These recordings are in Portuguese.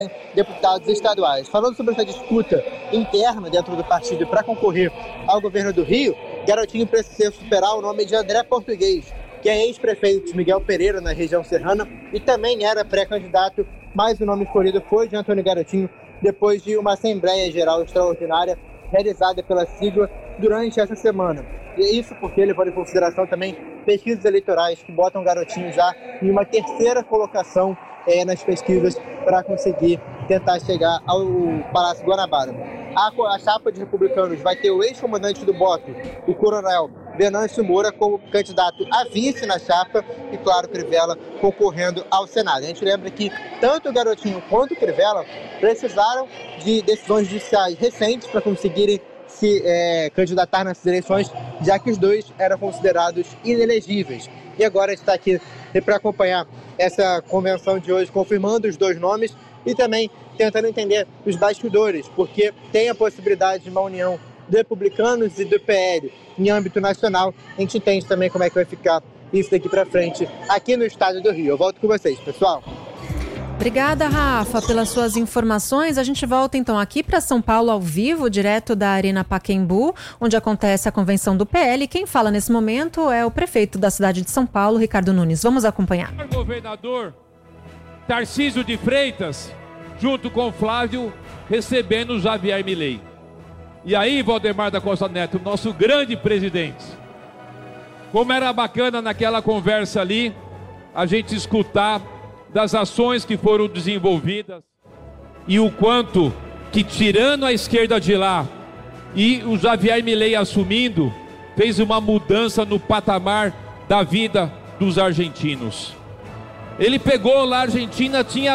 deputados estaduais. Falando sobre essa disputa interna dentro do partido para concorrer ao governo do Rio, Garotinho precisa superar o nome de André Português, que é ex-prefeito de Miguel Pereira, na região serrana, e também era pré-candidato, mas o nome escolhido foi de Antônio Garotinho, depois de uma Assembleia Geral Extraordinária realizada pela sigla durante essa semana. E isso porque ele levou em consideração também pesquisas eleitorais que botam Garotinho já em uma terceira colocação nas pesquisas para conseguir tentar chegar ao Palácio Guanabara. A chapa de republicanos vai ter o ex-comandante do BOP, o coronel Venâncio Moura, como candidato a vice na chapa e, claro, Crivella concorrendo ao Senado. A gente lembra que tanto o Garotinho quanto o Crivella precisaram de decisões judiciais recentes para conseguirem se candidatar nessas eleições, já que os dois eram considerados inelegíveis. E agora está aqui para acompanhar essa convenção de hoje, confirmando os dois nomes e também tentando entender os bastidores, porque tem a possibilidade de uma união de republicanos e do PL em âmbito nacional. A gente entende também como é que vai ficar isso daqui para frente aqui no estado do Rio. Eu volto com vocês, pessoal. Obrigada, Rafa, pelas suas informações. A gente volta então aqui para São Paulo ao vivo, direto da Arena Pacaembu, onde acontece a convenção do PL. Quem fala nesse momento é o prefeito da cidade de São Paulo, Ricardo Nunes. Vamos acompanhar. O governador Tarcísio de Freitas, junto com Flávio, recebendo o Javier Milei. E aí, Valdemar da Costa Neto, nosso grande presidente, como era bacana naquela conversa ali, a gente escutar das ações que foram desenvolvidas e o quanto que, tirando a esquerda de lá e o Javier Milei assumindo, fez uma mudança no patamar da vida dos argentinos. Ele pegou lá, a Argentina tinha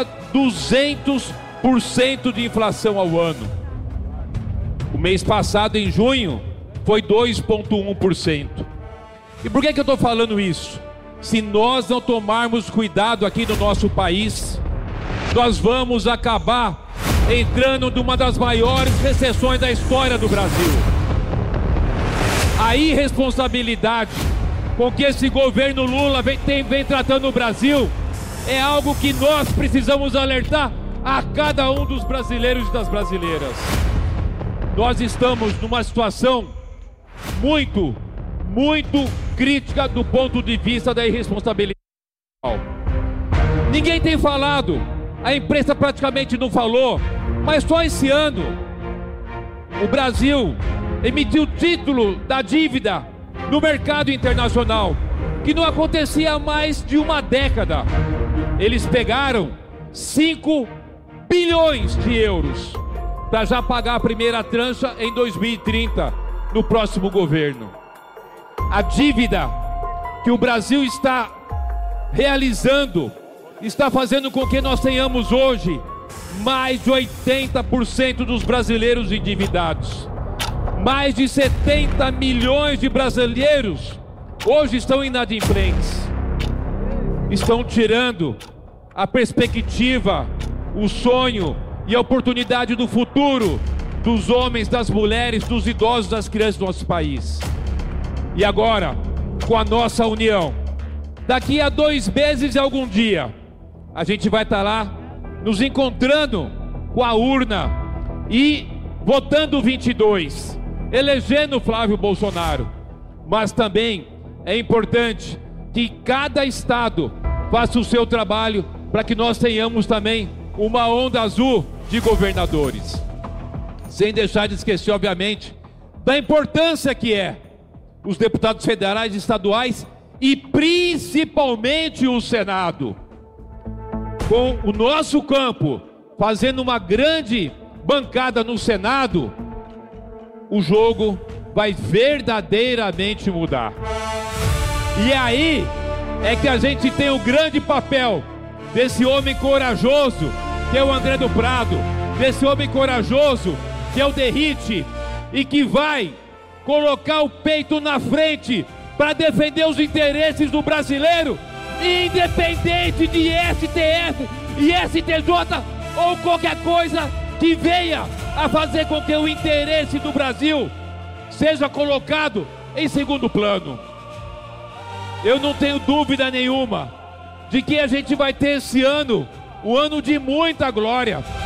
200% de inflação ao ano. O mês passado, em junho, foi 2,1%. E por que eu estou falando isso? Se nós não tomarmos cuidado aqui no nosso país, nós vamos acabar entrando numa das maiores recessões da história do Brasil. A irresponsabilidade com que esse governo Lula vem tratando o Brasil é algo que nós precisamos alertar a cada um dos brasileiros e das brasileiras. Nós estamos numa situação muito crítica do ponto de vista da irresponsabilidade. Ninguém tem falado, a imprensa praticamente não falou, mas só esse ano o Brasil emitiu título da dívida no mercado internacional, que não acontecia há mais de uma década. Eles pegaram 5 bilhões de euros para já pagar a primeira trancha em 2030, no próximo governo. A dívida que o Brasil está realizando está fazendo com que nós tenhamos hoje mais de 80% dos brasileiros endividados. Mais de 70 milhões de brasileiros hoje estão inadimplentes. Estão tirando a perspectiva, o sonho e a oportunidade do futuro dos homens, das mulheres, dos idosos, das crianças do nosso país. E agora, com a nossa união, daqui a 2 meses e algum dia, a gente vai estar lá nos encontrando com a urna e votando 22, elegendo Flávio Bolsonaro. Mas também é importante que cada estado faça o seu trabalho para que nós tenhamos também uma onda azul de governadores. Sem deixar de esquecer, obviamente, da importância que é os deputados federais e estaduais e principalmente o Senado. Com o nosso campo fazendo uma grande bancada no Senado, o jogo vai verdadeiramente mudar. E aí é que a gente tem o grande papel desse homem corajoso que é o André do Prado, desse homem corajoso que é o Derrite, e que vai colocar o peito na frente para defender os interesses do brasileiro, independente de STF e STJ ou qualquer coisa que venha a fazer com que o interesse do Brasil seja colocado em segundo plano. Eu não tenho dúvida nenhuma de que a gente vai ter esse ano um ano de muita glória.